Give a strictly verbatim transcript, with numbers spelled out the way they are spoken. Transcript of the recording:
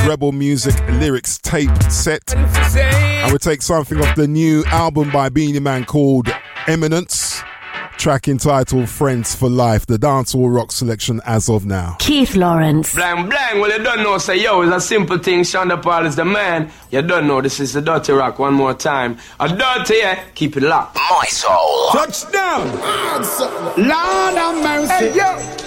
Rebel Music lyrics tape set. And we'll take something off the new album by Beenie Man called Eminence. Track entitled Friends for Life, the dancehall rock selection as of now. Keith Lawrence. Blang, blang, well you don't know, say yo, it's a simple thing, Shonda Paul is the man. You don't know, this is the Dirty Rock one more time. A dirty, yeah, keep it locked. My soul. Touchdown. Lord have mercy. Hey, yo.